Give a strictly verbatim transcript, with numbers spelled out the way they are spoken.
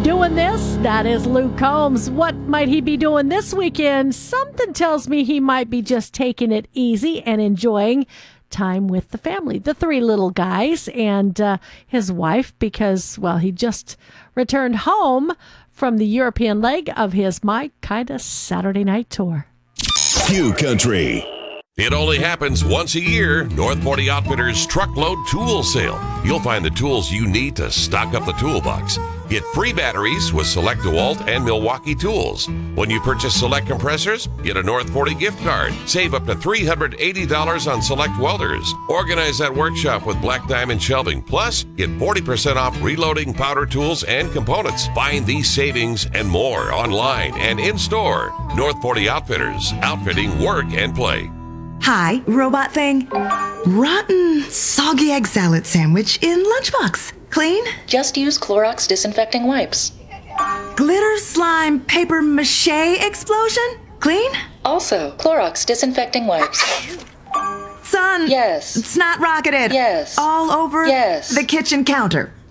Doing this, that is Luke Combs. What might he be doing this weekend? Something tells me he might be just taking it easy and enjoying time with the family, the three little guys and uh, his wife, because, well, he just returned home from the European leg of his My Kinda Saturday Night Tour. Q Country. It only happens once a year. North forty Outfitters Truckload Tool Sale. You'll find the tools you need to stock up the toolbox. Get free batteries with select DeWalt and Milwaukee tools. When you purchase select compressors, get a North forty gift card. Save up to three hundred eighty dollars on select welders. Organize that workshop with Black Diamond Shelving. Plus, get forty percent off reloading powder tools and components. Find these savings and more online and in-store. North forty Outfitters. Outfitting work and play. Hi, robot thing. Rotten, soggy egg salad sandwich in lunchbox. Clean? Just use Clorox disinfecting wipes. Glitter slime paper mache explosion? Clean? Also, Clorox disinfecting wipes. Son. Yes. Snot rocketed. Yes. All over Yes. the kitchen counter.